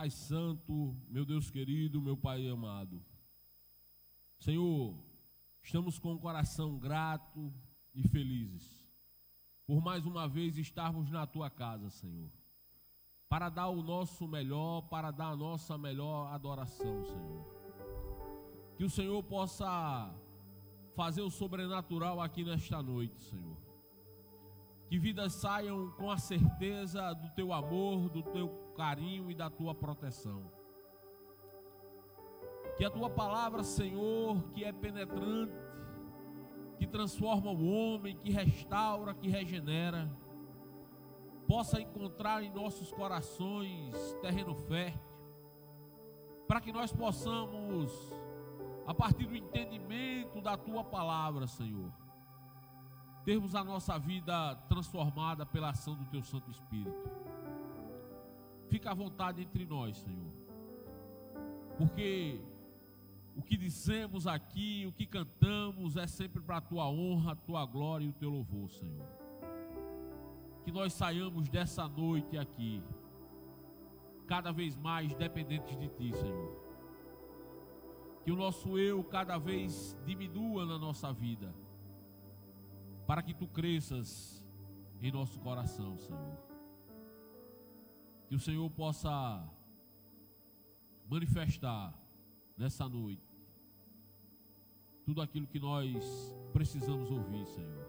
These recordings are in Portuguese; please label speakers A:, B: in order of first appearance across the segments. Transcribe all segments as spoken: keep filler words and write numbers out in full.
A: Pai santo, meu Deus querido, meu Pai amado. Senhor, estamos com o coração grato e felizes por mais uma vez estarmos na Tua casa, Senhor, para dar o nosso melhor, para dar a nossa melhor adoração, Senhor. Que o Senhor possa fazer o sobrenatural aqui nesta noite, Senhor. Que vidas saiam com a certeza do Teu amor, do Teu carinho e da Tua proteção. Que a Tua palavra, Senhor, que é penetrante, que transforma o homem, que restaura, que regenera, possa encontrar em nossos corações terreno fértil, para que nós possamos, a partir do entendimento da Tua palavra, Senhor, termos a nossa vida transformada pela ação do Teu Santo Espírito. Fica à vontade entre nós, Senhor, porque o que dizemos aqui, o que cantamos é sempre para a Tua honra, a Tua glória e o Teu louvor, Senhor. Que nós saiamos dessa noite aqui cada vez mais dependentes de Ti, Senhor. Que o nosso eu cada vez diminua na nossa vida, para que Tu cresças em nosso coração, Senhor. Que o Senhor possa manifestar nessa noite tudo aquilo que nós precisamos ouvir, Senhor.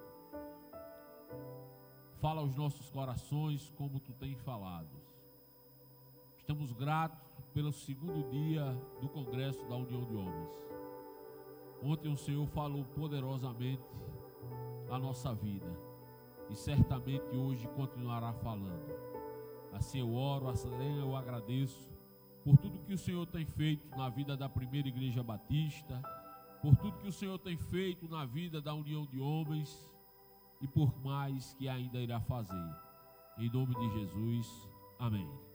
A: Fala aos nossos corações como Tu tens falado. Estamos gratos pelo segundo dia do Congresso da União de Homens. Ontem o Senhor falou poderosamente a nossa vida e certamente hoje continuará falando. Assim eu oro, assim eu agradeço por tudo que o Senhor tem feito na vida da Primeira Igreja Batista, por tudo que o Senhor tem feito na vida da União de Homens e por mais que ainda irá fazer. Em nome de Jesus, amém.